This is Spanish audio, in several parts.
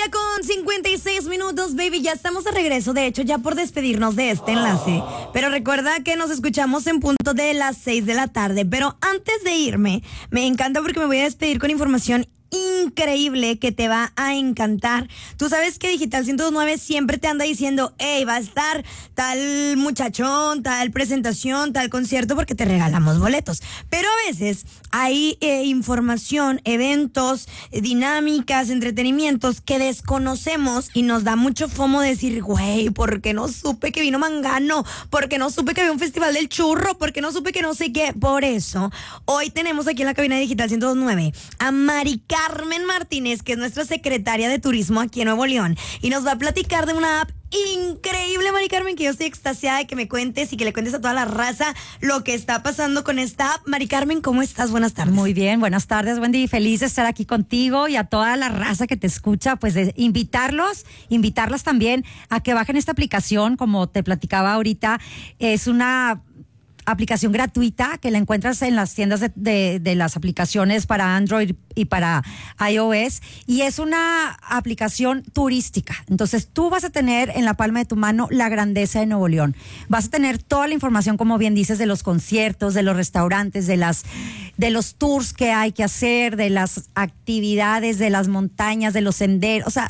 con 56 minutos, baby. Ya estamos de regreso, de hecho, ya por despedirnos de este enlace. Pero recuerda que nos escuchamos en punto de las 6 de la tarde. Pero antes de irme, me encanta porque me voy a despedir con información increíble que te va a encantar. Tú sabes que Digital 109 siempre te anda diciendo, hey, va a estar tal muchachón, tal presentación, tal concierto, porque te regalamos boletos. Pero a veces hay información, eventos, dinámicas, entretenimientos que desconocemos y nos da mucho fomo decir, güey, ¿por qué no supe que vino Mangano? ¿Por qué no supe que había un festival del churro? ¿Por qué no supe que no sé qué? Por eso, hoy tenemos aquí en la cabina de Digital 109 a Mari Carmen Martínez, que es nuestra secretaria de turismo aquí en Nuevo León, y nos va a platicar de una app increíble, Mari Carmen, que yo estoy extasiada de que me cuentes y que le cuentes a toda la raza lo que está pasando con esta app. Mari Carmen, ¿cómo estás? Buenas tardes. Muy bien, buenas tardes, Wendy. Feliz de estar aquí contigo y a toda la raza que te escucha, pues de invitarlas también a que bajen esta aplicación, como te platicaba ahorita. Es una aplicación gratuita que la encuentras en las tiendas de las aplicaciones para Android y para iOS, y es una aplicación turística. Entonces tú vas a tener en la palma de tu mano la grandeza de Nuevo León. Vas a tener toda la información, como bien dices, de los conciertos, de los restaurantes, de los tours que hay que hacer, de las actividades, de las montañas, de los senderos. O sea,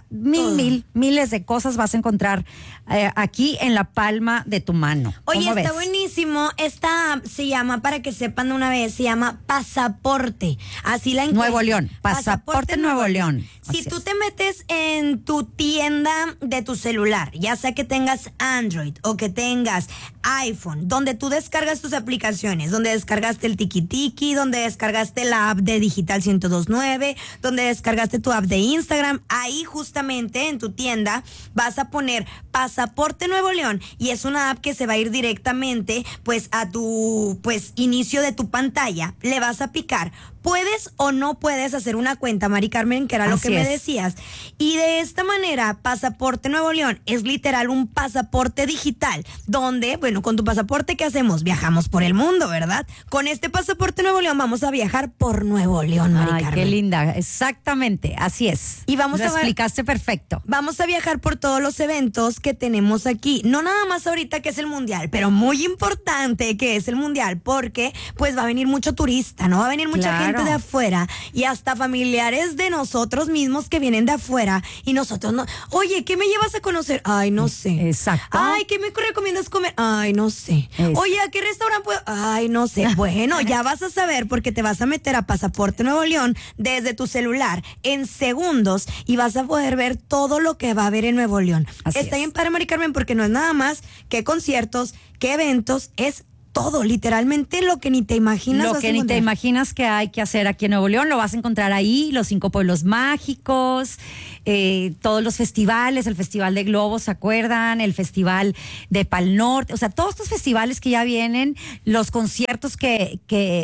miles de cosas vas a encontrar aquí en la palma de tu mano. Oye, está ves? buenísimo. Esta app se llama, para que sepan de una vez, se llama Pasaporte. Así la encuentras. Nuevo León. Pasaporte Nuevo León. Si tú te metes en tu tienda de tu celular, ya sea que tengas Android o que tengas iPhone, donde tú descargas tus aplicaciones, donde descargaste el Tiki Tiki, donde descargaste la app de Digital 102.9, donde descargaste tu app de Instagram, ahí justamente en tu tienda vas a poner Pasaporte Nuevo León, y es una app que se va a ir directamente pues a tu inicio de tu pantalla. Le vas a picar. Puedes o no puedes hacer una cuenta, Mari Carmen, que era lo que me decías. Y de esta manera, Pasaporte Nuevo León es literal un pasaporte digital, donde, bueno, con tu pasaporte, ¿qué hacemos? Viajamos por el mundo, ¿verdad? Con este Pasaporte Nuevo León vamos a viajar por Nuevo León, Mari Carmen. Qué linda, exactamente, así es. Y vamos lo explicaste perfecto. Vamos a viajar por todos los eventos que tenemos aquí. No nada más ahorita que es el Mundial, pero muy importante que es el Mundial, porque pues va a venir mucho turista, ¿no? Va a venir mucha gente de afuera y hasta familiares de nosotros mismos que vienen de afuera, y nosotros no. Oye, ¿qué me llevas a conocer? Ay, no sé. Exacto. Ay, ¿qué me recomiendas comer? Ay, no sé. Oye, ¿a qué restaurante puedo? Ay, no sé. Bueno, ya vas a saber, porque te vas a meter a Pasaporte Nuevo León desde tu celular en segundos y vas a poder ver todo lo que va a haber en Nuevo León. Está bien padre, Mari Carmen, porque no es nada más que conciertos, que eventos, es todo, literalmente lo que ni te imaginas. Lo que ni te imaginas que hay que hacer aquí en Nuevo León, lo vas a encontrar ahí, los 5 pueblos mágicos, todos los festivales, el Festival de Globos, ¿se acuerdan? El Festival de Pal Norte, o sea, todos estos festivales que ya vienen, los conciertos que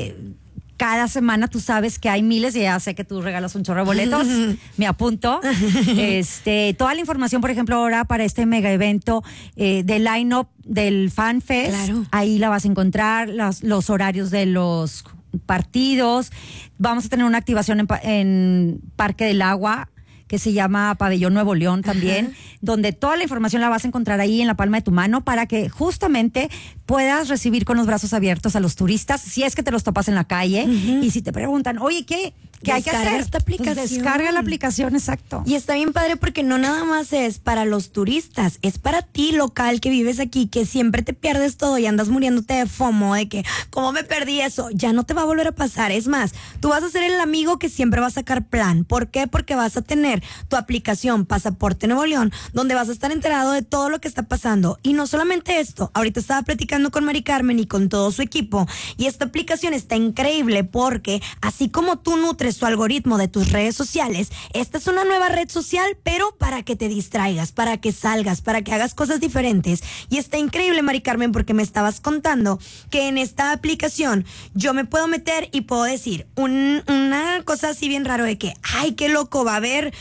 cada semana tú sabes que hay miles, y ya sé que tú regalas un chorro de boletos, me apunto. Toda la información, por ejemplo, ahora para este mega evento del line-up del Fan Fest, claro, ahí la vas a encontrar, los horarios de los partidos. Vamos a tener una activación en Parque del Agua, que se llama Pabellón Nuevo León también, donde toda la información la vas a encontrar ahí en la palma de tu mano, para que justamente puedas recibir con los brazos abiertos a los turistas, si es que te los topas en la calle, y si te preguntan, oye, ¿qué hay que hacer? Esta aplicación. Pues descarga la aplicación, exacto. Y está bien padre, porque no nada más es para los turistas, es para ti, local, que vives aquí, que siempre te pierdes todo y andas muriéndote de FOMO, de que, ¿cómo me perdí eso? Ya no te va a volver a pasar. Es más, tú vas a ser el amigo que siempre va a sacar plan. ¿Por qué? Porque vas a tener tu aplicación Pasaporte Nuevo León, donde vas a estar enterado de todo lo que está pasando. Y no solamente esto, ahorita estaba platicando con Mari Carmen y con todo su equipo, y esta aplicación está increíble porque así como tú nutres tu algoritmo de tus redes sociales, esta es una nueva red social, pero para que te distraigas, para que salgas, para que hagas cosas diferentes. Y está increíble, Mari Carmen, porque me estabas contando que en esta aplicación yo me puedo meter y puedo decir una cosa así bien raro de que, ay, qué loco, va a haber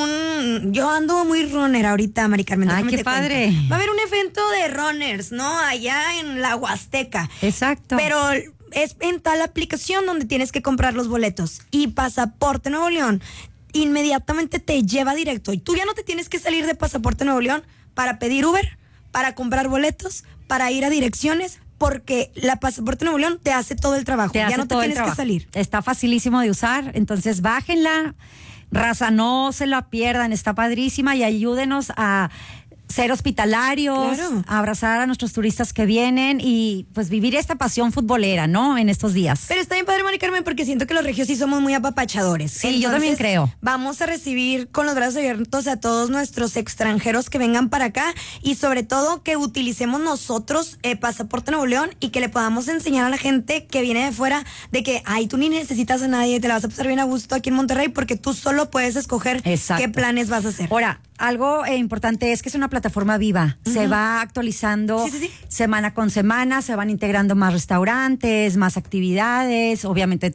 yo ando muy runner ahorita, Mari Carmen. Ay, qué padre. Va a haber un evento de runners, ¿no? Allá en la Huasteca. Exacto. Pero es en tal aplicación donde tienes que comprar los boletos. Y Pasaporte Nuevo León inmediatamente te lleva directo. Y tú ya no te tienes que salir de Pasaporte Nuevo León para pedir Uber, para comprar boletos, para ir a direcciones, porque la Pasaporte Nuevo León te hace todo el trabajo. Ya no te tienes que salir. Está facilísimo de usar, entonces bájenla, raza, no se la pierdan, está padrísima y ayúdenos a ser hospitalarios, claro, a abrazar a nuestros turistas que vienen y pues vivir esta pasión futbolera, ¿no? En estos días. Pero está bien padre, Mari Carmen, porque siento que los regios sí somos muy apapachadores. Sí, entonces, yo también creo. Vamos a recibir con los brazos abiertos a todos nuestros extranjeros que vengan para acá y sobre todo que utilicemos nosotros Pasaporte Nuevo León y que le podamos enseñar a la gente que viene de fuera de que, ay, tú ni necesitas a nadie, te la vas a pasar bien a gusto aquí en Monterrey porque tú solo puedes escoger qué planes vas a hacer. Ahora, algo importante es que es una plataforma viva. Se va actualizando semana con semana, se van integrando más restaurantes, más actividades, obviamente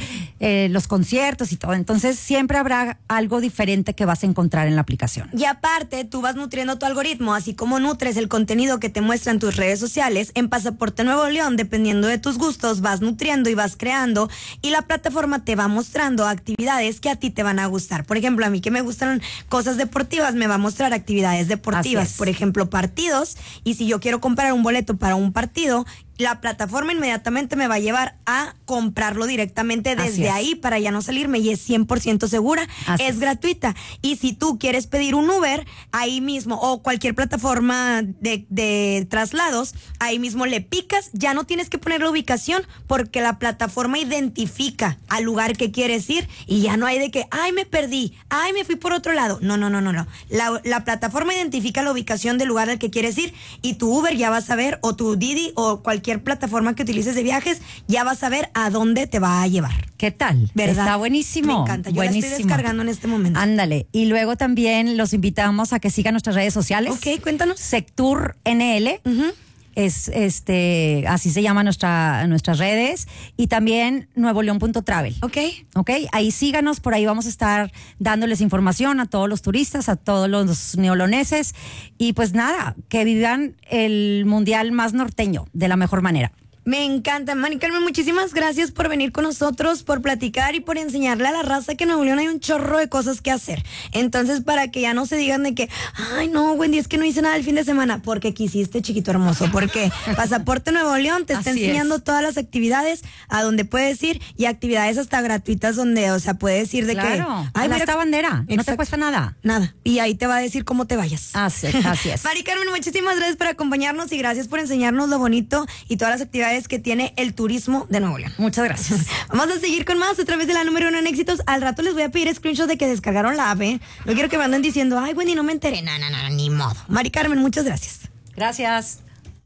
los conciertos y todo. Entonces siempre habrá algo diferente que vas a encontrar en la aplicación. Y aparte, tú vas nutriendo tu algoritmo, así como nutres el contenido que te muestran tus redes sociales. En Pasaporte Nuevo León, dependiendo de tus gustos, vas nutriendo y vas creando. Y la plataforma te va mostrando actividades que a ti te van a gustar. Por ejemplo, a mí que me gustan cosas deportivas, me va a mostrar actividades deportivas, por ejemplo, partidos, y si yo quiero comprar un boleto para un partido, la plataforma inmediatamente me va a llevar a comprarlo directamente desde ahí para ya no salirme y es 100% segura, es gratuita. Y si tú quieres pedir un Uber, ahí mismo, o cualquier plataforma de traslados, ahí mismo le picas, ya no tienes que poner la ubicación porque la plataforma identifica al lugar que quieres ir y ya no hay de que, ay, me perdí, ay, me fui por otro lado. No. La plataforma identifica la ubicación del lugar al que quieres ir y tu Uber ya va a saber, o tu Didi, o cualquier plataforma que utilices de viajes, ya vas a ver a dónde te va a llevar. ¿Qué tal? ¿Verdad? Está buenísimo. Me encanta, yo la estoy descargando en este momento. Ándale. Y luego también los invitamos a que sigan nuestras redes sociales. Ok, cuéntanos. Sectur NL. Es así se llaman nuestras redes, y también nuevoleón.travel. Ok, ahí síganos, por ahí vamos a estar dándoles información a todos los turistas, a todos los neoloneses, y pues nada, que vivan el mundial más norteño de la mejor manera. Me encanta, Mari Carmen, muchísimas gracias por venir con nosotros, por platicar y por enseñarle a la raza que en Nuevo León hay un chorro de cosas que hacer. Entonces, para que ya no se digan de que, ay no, Wendy, es que no hice nada el fin de semana, porque quisiste, chiquito hermoso, porque Pasaporte Nuevo León te está enseñando todas las actividades a donde puedes ir y actividades hasta gratuitas donde, o sea, puedes ir de que, ay, mira esta bandera, no te cuesta nada. Nada, y ahí te va a decir cómo te vayas. Así es. Mari Carmen, muchísimas gracias por acompañarnos y gracias por enseñarnos lo bonito y todas las actividades que tiene el turismo de Nuevo León. Muchas gracias. Vamos a seguir con más a través de la número 1 en éxitos. Al rato les voy a pedir screenshots de que descargaron la app. No quiero que me anden diciendo, ay, Wendy, no me enteré. No, ni modo. Mari Carmen, muchas gracias. Gracias.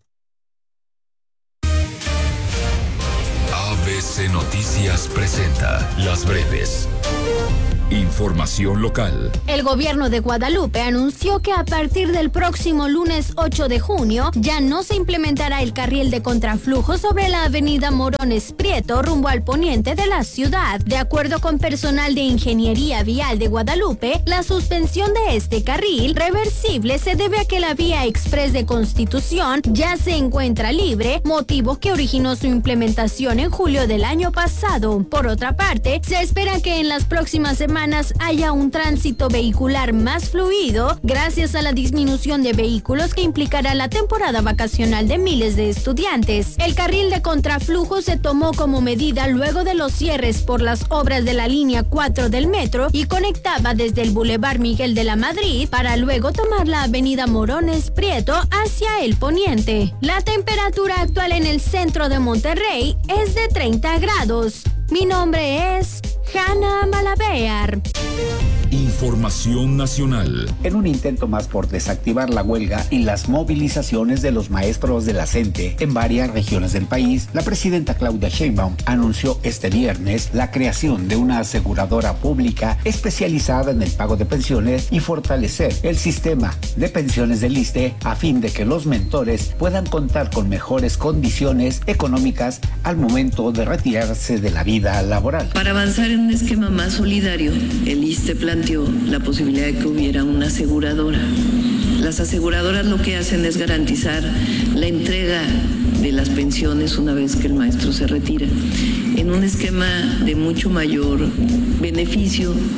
ABC Noticias presenta Las Breves. Información local. El gobierno de Guadalupe anunció que a partir del próximo lunes 8 de junio ya no se implementará el carril de contraflujo sobre la avenida Morones Prieto rumbo al poniente de la ciudad. De acuerdo con personal de Ingeniería Vial de Guadalupe, la suspensión de este carril reversible se debe a que la vía express de Constitución ya se encuentra libre, motivo que originó su implementación en julio del año pasado. Por otra parte, se espera que en las próximas semanas haya un tránsito vehicular más fluido gracias a la disminución de vehículos que implicará la temporada vacacional de miles de estudiantes. El carril de contraflujo se tomó como medida luego de los cierres por las obras de la línea 4 del metro y conectaba desde el Boulevard Miguel de la Madrid para luego tomar la avenida Morones Prieto hacia el poniente. La temperatura actual en el centro de Monterrey es de 30 grados. Mi nombre es Hanna Malabear. Información nacional. En un intento más por desactivar la huelga y las movilizaciones de los maestros de la CENTE en varias regiones del país, la presidenta Claudia Sheinbaum anunció este viernes la creación de una aseguradora pública especializada en el pago de pensiones y fortalecer el sistema de pensiones del ISSSTE a fin de que los mentores puedan contar con mejores condiciones económicas al momento de retirarse de la vida laboral. Para avanzar en un esquema más solidario, el ISSSTE planteó la posibilidad de que hubiera una aseguradora. Las aseguradoras lo que hacen es garantizar la entrega de las pensiones una vez que el maestro se retira, en un esquema de mucho mayor beneficio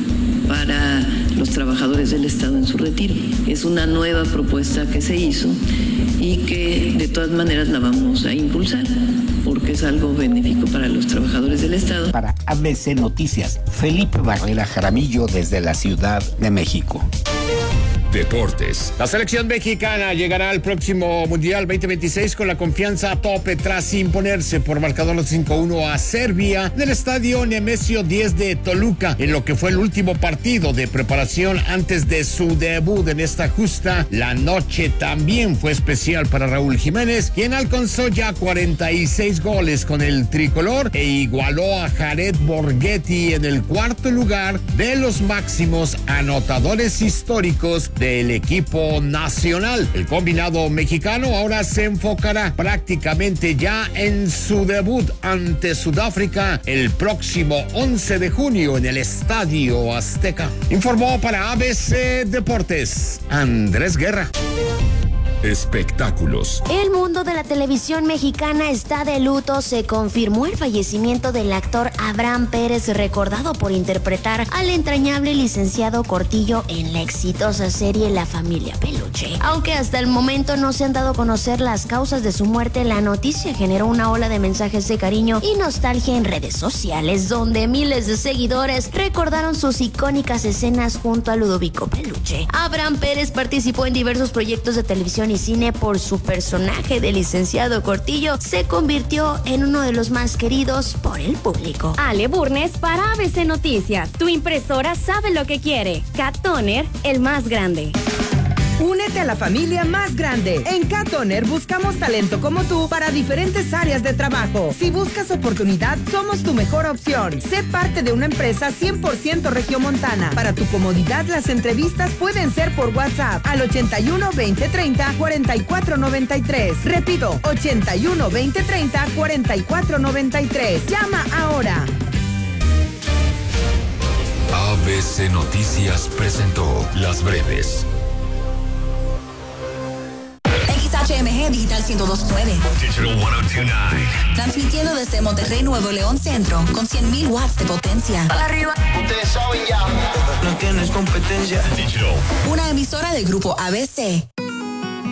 para los trabajadores del Estado en su retiro. Es una nueva propuesta que se hizo y que de todas maneras la vamos a impulsar porque es algo benéfico para los trabajadores del Estado. Para ABC Noticias, Felipe Barrera Jaramillo desde la Ciudad de México. Deportes. La selección mexicana llegará al próximo Mundial 2026 con la confianza a tope tras imponerse por marcador 5-1 a Serbia del estadio Nemesio 10 de Toluca en lo que fue el último partido de preparación antes de su debut en esta justa. La noche también fue especial para Raúl Jiménez, quien alcanzó ya 46 goles con el tricolor e igualó a Jared Borghetti en el cuarto lugar de los máximos anotadores históricos del equipo nacional. El combinado mexicano ahora se enfocará prácticamente ya en su debut ante Sudáfrica el próximo 11 de junio en el Estadio Azteca. Informó para ABC Deportes Andrés Guerra. Espectáculos. El mundo de la televisión mexicana está de luto. Se confirmó el fallecimiento del actor Abraham Pérez, recordado por interpretar al entrañable licenciado Cortillo en la exitosa serie La Familia Peluche. Aunque hasta el momento no se han dado a conocer las causas de su muerte, la noticia generó una ola de mensajes de cariño y nostalgia en redes sociales, donde miles de seguidores recordaron sus icónicas escenas junto a Ludovico Peluche. Abraham Pérez participó en diversos proyectos de televisión y cine. Por su personaje de licenciado Cortillo se convirtió en uno de los más queridos por el público. Ale Burnes para ABC Noticias. Tu impresora sabe lo que quiere. Cat Toner, el más grande. Únete a la familia más grande. En Cat Toner buscamos talento como tú para diferentes áreas de trabajo. Si buscas oportunidad, somos tu mejor opción. Sé parte de una empresa 100% regiomontana. Para tu comodidad, las entrevistas pueden ser por WhatsApp al 81 20 30 44 93. Repito, 81 20 30 44 93. Llama ahora. ABC Noticias presentó Las Breves. XHMG Digital 102.9. Digital 102.9. Transmitiendo desde Monterrey, Nuevo León Centro, con 100,000 watts de potencia. Para arriba. Ustedes saben ya. No tienes competencia. Digital. Una emisora del grupo ABC.